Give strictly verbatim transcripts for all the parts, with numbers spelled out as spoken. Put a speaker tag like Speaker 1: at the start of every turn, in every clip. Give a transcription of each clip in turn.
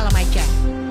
Speaker 1: salam aja.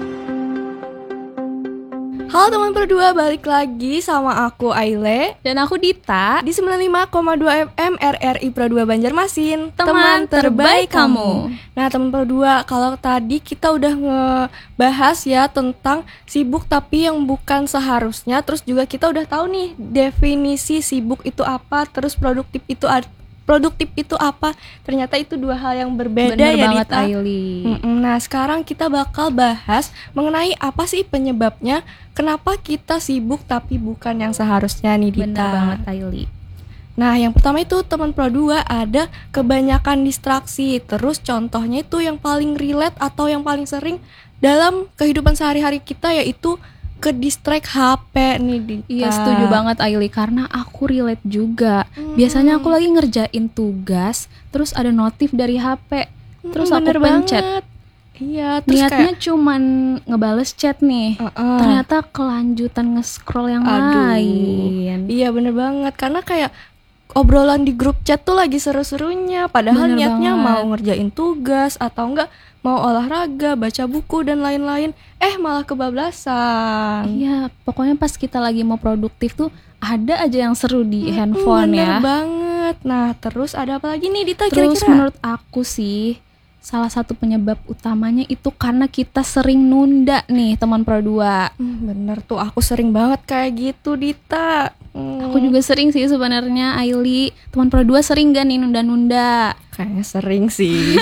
Speaker 2: Halo teman berdua, balik lagi sama aku Aile
Speaker 1: Dan aku Dita
Speaker 2: di sembilan puluh lima koma dua F M R R I Pro dua Banjarmasin,
Speaker 1: Teman terbaik kamu.
Speaker 2: Nah teman berdua, kalau tadi kita udah ngebahas ya tentang sibuk tapi yang bukan seharusnya. Terus juga kita udah tahu nih definisi sibuk itu apa, terus produktif itu ad- produktif itu apa. Ternyata itu dua hal yang berbeda.
Speaker 1: Bener
Speaker 2: ya
Speaker 1: banget
Speaker 2: Dita.
Speaker 1: Aili.
Speaker 2: Mm-mm. Nah sekarang kita bakal bahas mengenai apa sih penyebabnya kenapa kita sibuk tapi bukan yang seharusnya nih Dita.
Speaker 1: Bener banget Aili.
Speaker 2: Nah yang pertama itu teman Pro dua ada kebanyakan distraksi. Terus contohnya itu yang paling relate atau yang paling sering dalam kehidupan sehari-hari kita yaitu ke distract H P nih Dita.
Speaker 1: Iya setuju banget Aili, karena aku relate juga.
Speaker 2: Hmm.
Speaker 1: Biasanya aku lagi ngerjain tugas, terus ada notif dari H P, terus
Speaker 2: Hmm,
Speaker 1: aku
Speaker 2: bener
Speaker 1: pencet.
Speaker 2: banget. Iya, terus
Speaker 1: Niatnya
Speaker 2: kayak
Speaker 1: cuman ngebales chat nih,
Speaker 2: uh-uh.
Speaker 1: ternyata kelanjutan nge-scroll yang
Speaker 2: Aduh.
Speaker 1: lain.
Speaker 2: Iya bener banget, karena kayak obrolan di grup chat tuh lagi seru-serunya, padahal
Speaker 1: Bener
Speaker 2: niatnya
Speaker 1: banget.
Speaker 2: mau ngerjain tugas atau enggak mau olahraga, baca buku dan lain-lain, eh malah kebablasan.
Speaker 1: Iya, pokoknya pas kita lagi mau produktif tuh ada aja yang seru di
Speaker 2: Mm-mm,
Speaker 1: handphone
Speaker 2: bener
Speaker 1: ya.
Speaker 2: banget. Nah terus ada apa lagi nih Dita
Speaker 1: Terus
Speaker 2: kira-kira?
Speaker 1: menurut aku sih salah satu penyebab utamanya itu karena kita sering nunda nih teman Pro dua.
Speaker 2: Hmm, bener tuh, aku sering banget kayak gitu Dita. Hmm,
Speaker 1: Aku juga sering sih sebenarnya Aili. Teman Pro dua sering gak nih nunda-nunda?
Speaker 2: kayaknya sering sih.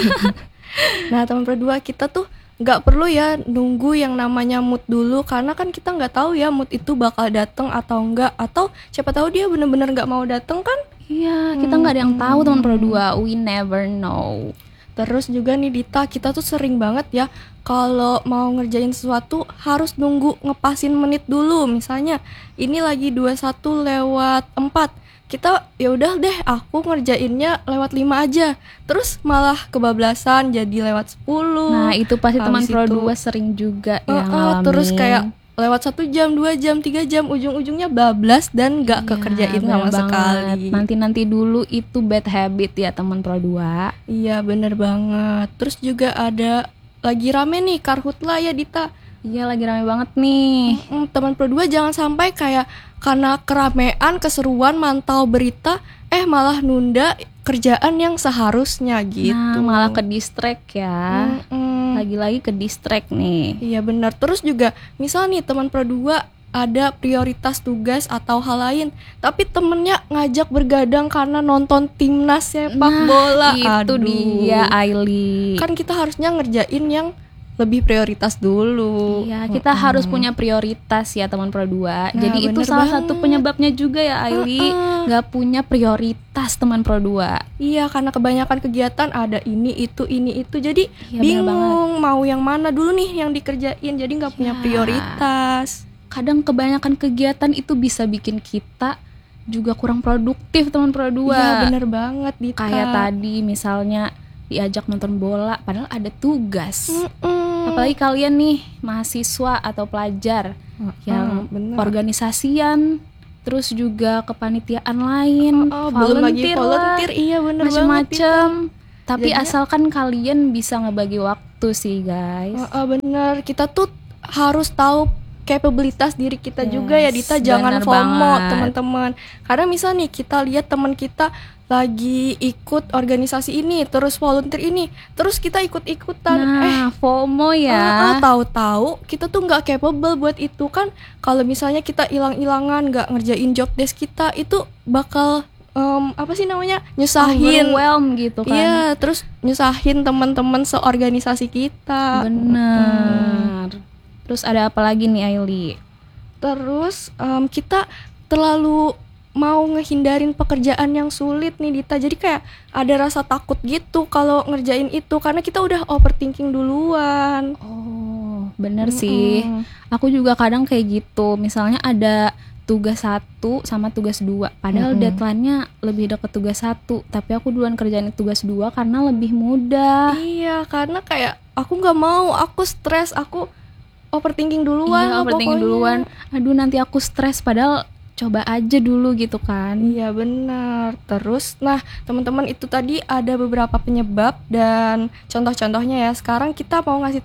Speaker 2: Nah teman berdua kita tuh nggak perlu ya nunggu yang namanya mood dulu, karena kan kita nggak tahu ya mood itu bakal datang atau enggak, atau siapa tahu dia bener-bener nggak mau datang kan.
Speaker 1: Iya, kita nggak ada yang tahu teman Pro dua. We never know.
Speaker 2: Terus juga nih Dita, kita tuh sering banget ya kalau mau ngerjain sesuatu harus nunggu ngepasin menit dulu. Misalnya ini lagi dua puluh satu lewat empat, kita ya udah deh aku ngerjainnya lewat lima aja, terus malah kebablasan jadi lewat sepuluh.
Speaker 1: Nah, itu pasti teman
Speaker 2: Habis
Speaker 1: Pro
Speaker 2: itu-
Speaker 1: dua sering juga
Speaker 2: Uh,
Speaker 1: ya
Speaker 2: uh,
Speaker 1: ngalamin.
Speaker 2: terus kayak lewat satu jam, dua jam, tiga jam, ujung-ujungnya bablas dan gak
Speaker 1: Iya,
Speaker 2: kekerjain
Speaker 1: bener
Speaker 2: sama
Speaker 1: banget.
Speaker 2: sekali.
Speaker 1: Nanti-nanti dulu itu bad habit ya teman Pro dua.
Speaker 2: Iya bener banget. Terus juga ada lagi rame nih Karhutla ya Dita.
Speaker 1: Iya, lagi rame banget nih.
Speaker 2: Mm, teman Pro dua jangan sampai kayak karena keramean, keseruan mantau berita, eh malah nunda kerjaan yang seharusnya gitu.
Speaker 1: Nah, malah ke distract ya.
Speaker 2: Mm-mm.
Speaker 1: Lagi-lagi ke distract nih.
Speaker 2: Iya benar. Terus juga misal nih teman Pro dua ada prioritas tugas atau hal lain, tapi temennya ngajak bergadang karena nonton timnas sepak
Speaker 1: Nah,
Speaker 2: bola.
Speaker 1: itu
Speaker 2: Aduh.
Speaker 1: dia Aili.
Speaker 2: Kan kita harusnya ngerjain yang lebih prioritas dulu.
Speaker 1: Iya, kita
Speaker 2: Mm-mm.
Speaker 1: harus punya prioritas ya teman Pro dua.
Speaker 2: Nah,
Speaker 1: Jadi itu
Speaker 2: bener
Speaker 1: salah
Speaker 2: banget.
Speaker 1: satu penyebabnya juga ya Aili.
Speaker 2: Uh-uh.
Speaker 1: Gak punya prioritas teman Pro dua.
Speaker 2: Iya, karena kebanyakan kegiatan ada ini itu ini itu, jadi
Speaker 1: Iya, bener
Speaker 2: bingung mau yang mana dulu nih yang dikerjain, jadi nggak punya
Speaker 1: Iya.
Speaker 2: prioritas.
Speaker 1: Kadang kebanyakan kegiatan itu bisa bikin kita juga kurang produktif teman Pro dua.
Speaker 2: Iya bener banget Dita.
Speaker 1: Kayak tadi misalnya diajak nonton bola padahal ada tugas.
Speaker 2: Mm-mm.
Speaker 1: Apalagi kalian nih mahasiswa atau pelajar yang
Speaker 2: bener.
Speaker 1: organisasian, terus juga kepanitiaan lain,
Speaker 2: Oh, oh, belum lagi
Speaker 1: volunteer lah,
Speaker 2: volunteer, iya bener banget Dita.
Speaker 1: macem-macem. Tapi
Speaker 2: Jadinya-
Speaker 1: asalkan kalian bisa ngebagi waktu sih guys.
Speaker 2: Oh, oh, bener, kita tuh harus tahu kapabilitas diri kita
Speaker 1: Yes,
Speaker 2: juga ya Dita, jangan
Speaker 1: bener
Speaker 2: FOMO
Speaker 1: banget.
Speaker 2: teman-teman. Karena misal nih kita lihat teman kita lagi ikut organisasi ini, terus volunteer ini, terus kita ikut-ikutan, eh
Speaker 1: Nah, FOMO ya.
Speaker 2: ah, ah, tahu-tahu kita tuh nggak capable buat itu kan. Kalau misalnya kita hilang-hilangan nggak ngerjain job desk kita, itu bakal em, apa sih namanya, nyusahin.
Speaker 1: Overwhelm gitu kan.
Speaker 2: Iya, terus nyusahin teman-teman seorganisasi kita.
Speaker 1: Bener. Terus ada apa lagi nih Aili?
Speaker 2: Terus em, kita terlalu mau ngehindarin pekerjaan yang sulit nih Dita. Jadi kayak ada rasa takut gitu kalau ngerjain itu karena kita udah overthinking duluan.
Speaker 1: Oh, bener sih.
Speaker 2: Mm-mm.
Speaker 1: Aku juga kadang kayak gitu. Misalnya ada tugas satu sama tugas dua. Padahal
Speaker 2: Mm-mm.
Speaker 1: deadline-nya lebih deket tugas satu. Tapi aku duluan kerjain tugas dua karena lebih mudah.
Speaker 2: Iya, karena kayak aku nggak mau, aku stres, aku overthinking duluan.
Speaker 1: Iya,
Speaker 2: lah
Speaker 1: overthinking
Speaker 2: pokoknya.
Speaker 1: duluan. Aduh, nanti aku stres. Padahal coba aja dulu gitu kan.
Speaker 2: Iya benar. Terus, nah teman-teman itu tadi ada beberapa penyebab dan contoh-contohnya ya. Sekarang kita mau ngasih tahu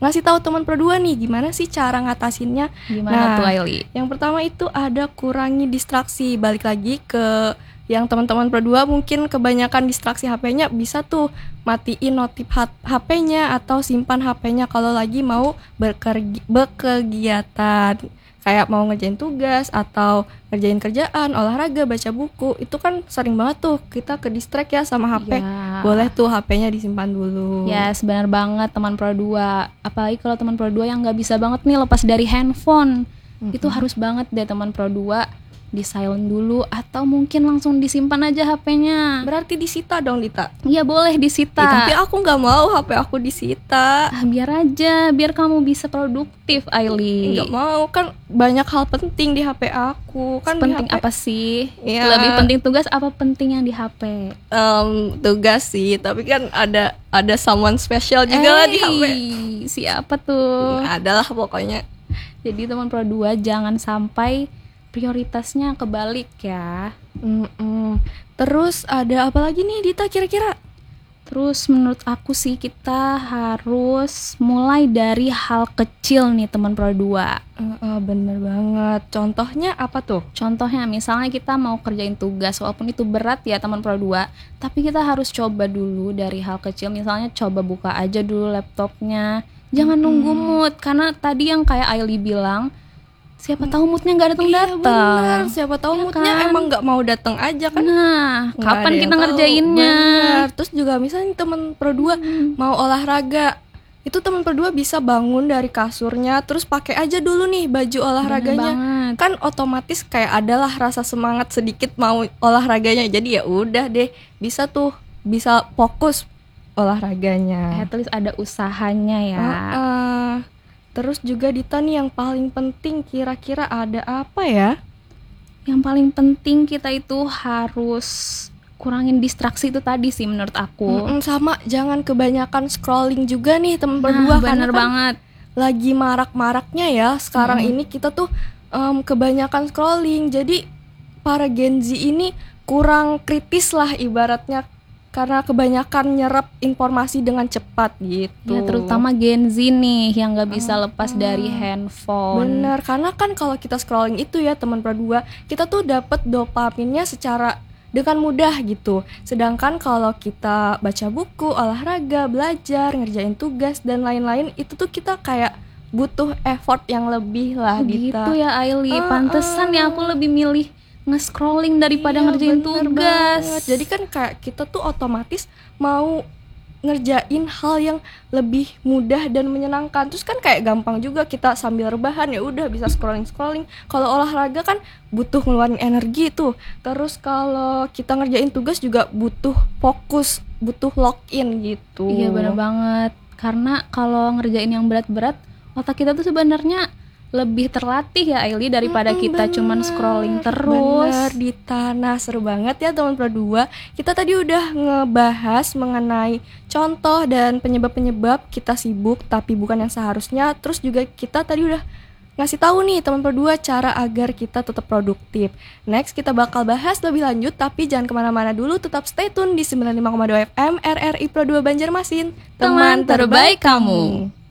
Speaker 2: ngasih tahu teman Pro dua nih gimana sih cara ngatasinnya.
Speaker 1: Gimana
Speaker 2: Nah,
Speaker 1: tuh Aili?
Speaker 2: Yang pertama itu ada kurangi distraksi. Balik lagi ke yang teman-teman Pro dua mungkin kebanyakan distraksi H P-nya, bisa tuh matiin notif H P-nya atau simpan H P-nya kalau lagi mau bekergi- berkegiatan. Kayak mau ngerjain tugas atau ngerjain kerjaan, olahraga, baca buku. Itu kan sering banget tuh kita ke distract ya sama H P.
Speaker 1: Ya.
Speaker 2: Boleh tuh H P-nya disimpan dulu.
Speaker 1: Ya, benar banget teman Pro dua. Apalagi kalau teman Pro dua yang nggak bisa banget nih lepas dari handphone.
Speaker 2: Mm-mm.
Speaker 1: Itu harus banget deh teman Pro dua di silent dulu atau mungkin langsung disimpan aja H P-nya.
Speaker 2: Berarti disita dong, Dita.
Speaker 1: Iya, boleh disita.
Speaker 2: Eh, tapi aku nggak mau H P aku disita.
Speaker 1: Ah, biar aja, biar kamu bisa produktif, Aili.
Speaker 2: Nggak mau, kan banyak hal penting di H P aku. Kan di
Speaker 1: Penting
Speaker 2: H P
Speaker 1: apa sih?
Speaker 2: Ya.
Speaker 1: Lebih penting tugas apa penting yang di H P?
Speaker 2: Em, tugas sih, tapi kan ada ada someone special juga lah di H P.
Speaker 1: Eh, siapa tuh?
Speaker 2: Adalah pokoknya.
Speaker 1: Jadi teman Pro dua jangan sampai prioritasnya kebalik ya.
Speaker 2: Mm-mm. Terus ada apa lagi nih, Dita, kira-kira?
Speaker 1: Terus menurut aku sih kita harus mulai dari hal kecil nih teman Pro dua.
Speaker 2: Uh, uh, bener banget. Contohnya apa tuh?
Speaker 1: Contohnya misalnya kita mau kerjain tugas, walaupun itu berat ya teman Pro dua, tapi kita harus coba dulu dari hal kecil. Misalnya coba buka aja dulu laptopnya. Jangan
Speaker 2: Mm-mm.
Speaker 1: nunggu mood, karena tadi yang kayak Aili bilang, siapa tahu moodnya nggak
Speaker 2: Iya bener.
Speaker 1: datang-datang.
Speaker 2: Siapa tahu
Speaker 1: Ya
Speaker 2: moodnya
Speaker 1: kan?
Speaker 2: emang nggak mau datang aja kan?
Speaker 1: Nah,
Speaker 2: Nggak
Speaker 1: kapan
Speaker 2: ada
Speaker 1: kita
Speaker 2: yang tahu.
Speaker 1: ngerjainnya?
Speaker 2: Bener. Terus juga misalnya temen Pro dua mau olahraga, itu temen Pro dua bisa bangun dari kasurnya, terus pakai aja dulu nih baju olahraganya.
Speaker 1: banget.
Speaker 2: Kan otomatis kayak adalah rasa semangat sedikit mau olahraganya. Jadi ya udah deh, bisa tuh bisa fokus olahraganya.
Speaker 1: At least ada usahanya ya.
Speaker 2: Uh-uh. Terus juga Dita nih yang paling penting kira-kira ada apa ya?
Speaker 1: Yang paling penting kita itu harus kurangin distraksi itu tadi sih menurut aku.
Speaker 2: Mm-mm, sama jangan kebanyakan scrolling juga nih temen
Speaker 1: Nah,
Speaker 2: berdua, karena
Speaker 1: bener
Speaker 2: kan
Speaker 1: banget.
Speaker 2: lagi marak-maraknya ya sekarang ini kita tuh em, kebanyakan scrolling. Jadi para Gen Z ini kurang kritis lah ibaratnya, karena kebanyakan nyerap informasi dengan cepat gitu.
Speaker 1: Ya terutama Gen Z nih yang nggak bisa lepas dari handphone.
Speaker 2: Bener, karena kan kalau kita scrolling itu ya teman Pro dua, kita tuh dapat dopaminnya secara dengan mudah gitu. Sedangkan kalau kita baca buku, olahraga, belajar, ngerjain tugas dan lain-lain, itu tuh kita kayak butuh effort yang lebih lah, Dita.
Speaker 1: Gitu ya Aili.
Speaker 2: Ah,
Speaker 1: Pantesan ya aku lebih milih nge-scrolling daripada
Speaker 2: Iya,
Speaker 1: ngerjain
Speaker 2: bener
Speaker 1: tugas.
Speaker 2: banget. Jadi kan kayak kita tuh otomatis mau ngerjain hal yang lebih mudah dan menyenangkan. Terus kan kayak gampang juga kita sambil rebahan ya udah bisa scrolling scrolling. Kalau olahraga kan butuh ngeluarin energi tuh. Terus kalau kita ngerjain tugas juga butuh fokus, butuh login gitu.
Speaker 1: Iya bener banget. Karena kalau ngerjain yang berat-berat, otak kita tuh sebenarnya lebih terlatih ya Aili daripada
Speaker 2: Mm-mm,
Speaker 1: kita
Speaker 2: bener,
Speaker 1: cuman scrolling terus.
Speaker 2: Bener, Dita. Nah, seru banget ya teman Pro dua. Kita tadi udah ngebahas mengenai contoh dan penyebab-penyebab kita sibuk tapi bukan yang seharusnya. Terus juga kita tadi udah ngasih tahu nih teman Pro dua cara agar kita tetap produktif. Next kita bakal bahas lebih lanjut, tapi jangan kemana-mana dulu, tetap stay tune di sembilan puluh lima koma dua F M R R I Pro dua Banjarmasin,
Speaker 1: Teman terbaik kamu.